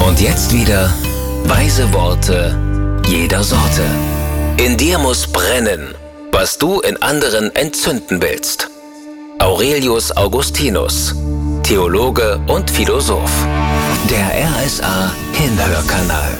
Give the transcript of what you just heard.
Und jetzt wieder weise Worte jeder Sorte. In dir muss brennen, was du in anderen entzünden willst. Aurelius Augustinus, Theologe und Philosoph. Der RSA Hinhörkanal.